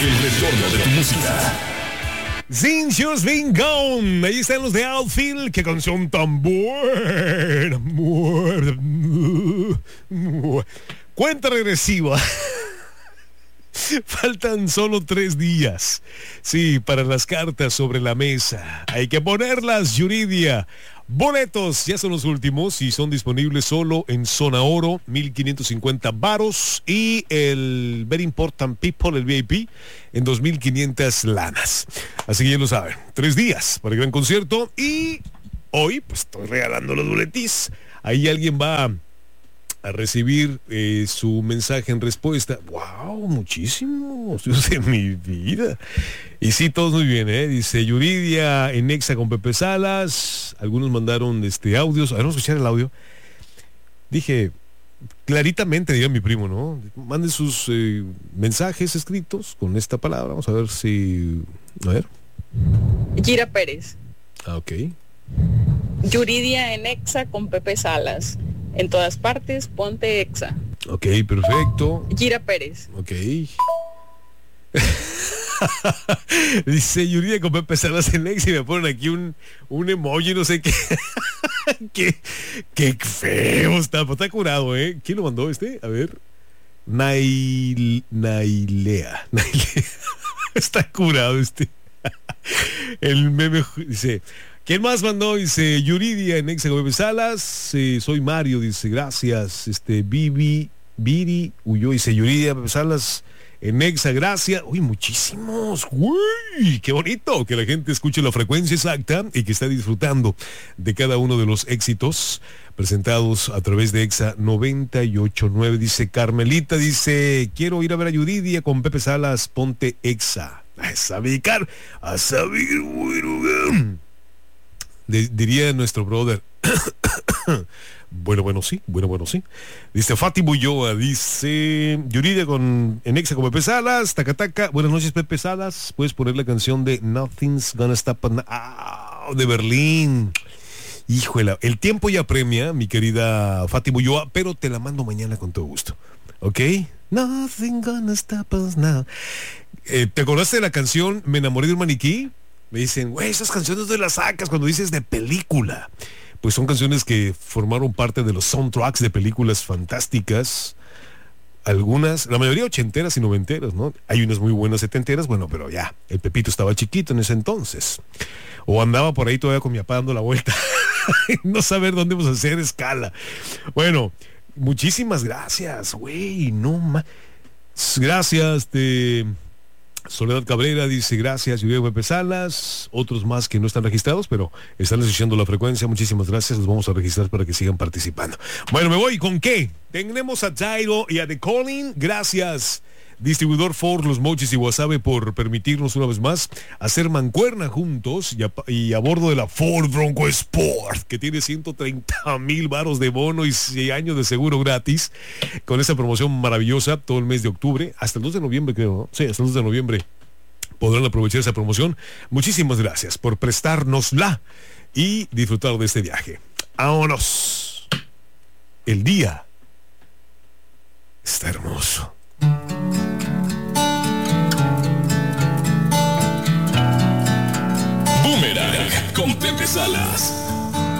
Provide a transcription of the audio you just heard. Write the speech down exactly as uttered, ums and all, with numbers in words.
El retorno de tu música. Since You've Been Gone. Ahí están los de Outfield. Qué canción tan buena. Cuenta regresiva. Faltan solo tres días. Sí, para las cartas sobre la mesa. Hay que ponerlas, Yuridia. Boletos, ya son los últimos y son disponibles solo en Zona Oro, mil quinientos cincuenta varos, y el Very Important People, el V I P, en dos mil quinientas lanas. Así que ya lo saben, tres días para el gran concierto, y hoy pues estoy regalando los boletis. Ahí alguien va a recibir eh, su mensaje en respuesta. ¡Wow! Muchísimos, Dios de mi vida. Y sí, todos muy bien, ¿eh? Dice Yuridia en Exa con Pepe Salas. Algunos mandaron este, audios. A ver, vamos a escuchar el audio. Dije, claritamente, diga mi primo, ¿no? Manden sus eh, mensajes escritos con esta palabra. Vamos a ver si... A ver. Gira Pérez. Ah, ok. Yuridia en Exa con Pepe Salas. En todas partes, ponte Exa. Ok, perfecto. Gira Pérez. Ok. Dice Yuridia con Pepe Salas en Exa y me ponen aquí un, un emoji, no sé qué. qué. Qué feo está. Está curado, ¿eh? ¿Quién lo mandó este? A ver. Nail, Nailea. Nailea. Está curado este. El meme dice... ¿Quién más mandó? Dice Yuridia en Exa con Pepe Salas. Eh, soy Mario, dice, gracias. Este, Vivi, Viri, huyó, dice Yuridia, Pepe Salas en Exa, gracias. Uy, muchísimos. Uy, qué bonito que la gente escuche la frecuencia exacta y que está disfrutando de cada uno de los éxitos presentados a través de Exa noventa y ocho punto nueve. Dice Carmelita, dice, quiero ir a ver a Yuridia con Pepe Salas, ponte Exa. A saber, a saber, bueno, De, diría nuestro brother. Bueno, bueno, sí, bueno, bueno, sí. Dice Fátima Ulloa, dice Yuridia con en Exa con Pepe Salas, taca taca. Buenas noches, Pepe Salas. Puedes poner la canción de Nothing's Gonna Stop Us Now, ah, de Berlín. Híjole, el tiempo ya premia, mi querida Fátima Ulloa, pero te la mando mañana con todo gusto. ¿Ok? Nothing gonna stop us now. Eh, ¿Te acordaste de la canción Me enamoré de un maniquí? Me dicen, güey, esas canciones de las sacas cuando dices de película. Pues son canciones que formaron parte de los soundtracks de películas fantásticas. Algunas, la mayoría ochenteras y noventeras, ¿no? Hay unas muy buenas setenteras, bueno, pero ya, el Pepito estaba chiquito en ese entonces. O andaba por ahí todavía con mi papá dando la vuelta. No saber dónde vamos a hacer escala. Bueno, muchísimas gracias, güey, no más. Gracias, te... Soledad Cabrera dice gracias, Yuridia Pepe Salas, otros más que no están registrados, pero están escuchando la frecuencia, muchísimas gracias, los vamos a registrar para que sigan participando. Bueno, me voy, ¿con qué? Tenemos a Jairo y a The Calling, gracias, distribuidor Ford, Los Mochis y Wasabe, por permitirnos una vez más hacer mancuerna juntos y a, y a bordo de la Ford Bronco Sport, que tiene ciento treinta mil varos de bono y seis años de seguro gratis, con esa promoción maravillosa todo el mes de octubre, hasta el dos de noviembre creo, ¿no? Sí, hasta el dos de noviembre podrán aprovechar esa promoción. Muchísimas gracias por prestárnosla y disfrutar de este viaje. ¡Vámonos! El día está hermoso. Boomerang con Pepe Salas.